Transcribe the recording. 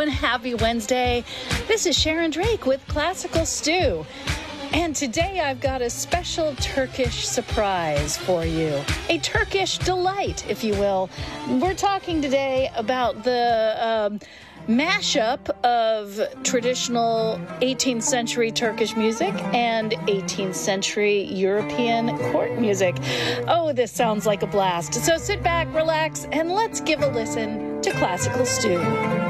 everyone. Happy Wednesday. This is Sharon Drake with Classical Stew. And today I've got a special Turkish surprise for you. A Turkish delight, if you will. We're talking today about the mashup of traditional 18th century Turkish music and 18th century European court music. Oh, this sounds like a blast. So sit back, relax, and let's give a listen to Classical Stew.